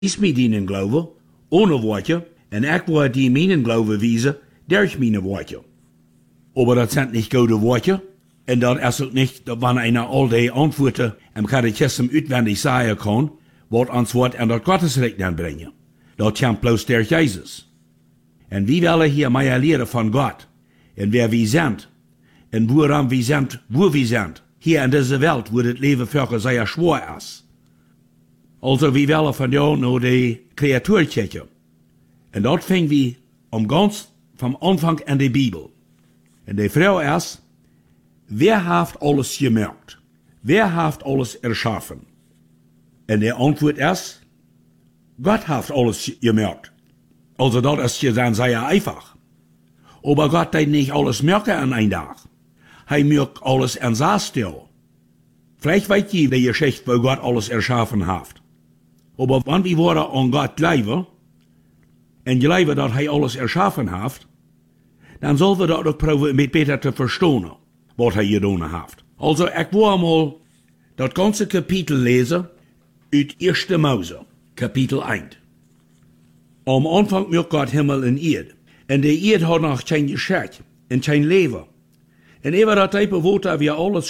is met dienen geloven, ohne woordje, en ik wil die mijn geloven wijzen, durch mijn woordje. Aber das sind nicht gute Worte, und das ist auch nicht, wenn einer all die Antworten im Katechismus auswendig sagen kann, was ans Wort an das Gottesrecht bringen. Das kommt bloß durch Jesus. Und wir wollen hier mehr lernen von Gott, und wer wir sind, und woran wir sind, wo wir sind, hier in dieser Welt, wo das Leben für sehr schwer ist. Also wir wollen von dir nur die Kreatur checken. Und dort fingen wir ganz vom Anfang an die Bibel. Und die Frage ist, wer hat alles gemacht? Wer hat alles erschaffen? Und die Antwort ist, Gott hat alles gemacht. Also das ist ja dann sehr einfach. Aber Gott hat nicht alles machen an einem Tag. Er macht alles an 6 Tagen. Vielleicht weiß ihr die Geschichte, wo Gott alles erschaffen hat. Aber wenn wir worden an Gott glauben, und glauben, dass er alles erschaffen hat, dann sollen wir das auch probieren, mit besser zu verstehen, was er getan hat. Also, ich will mal das ganze Kapitel lesen, aus 1. Mose, Kapitel 1. Am Anfang macht Gott Himmel und Erde. Und die Erde hat noch kein Geschichte und kein Leben. Und über das Type, wo wir alles